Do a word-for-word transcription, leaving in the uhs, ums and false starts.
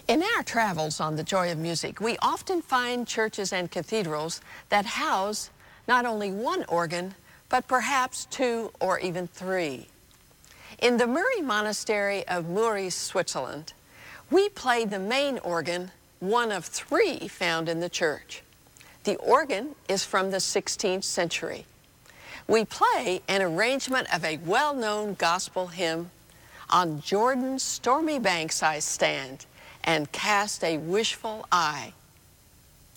In our travels on the Joy of Music, we often find churches and cathedrals that house not only one organ, but perhaps two or even three. In the Muri Monastery of Muri, Switzerland, we play the main organ, one of three found in the church. The organ is from the sixteenth century. We play an arrangement of a well-known gospel hymn, "On Jordan's stormy banks I stand, and cast a wishful eye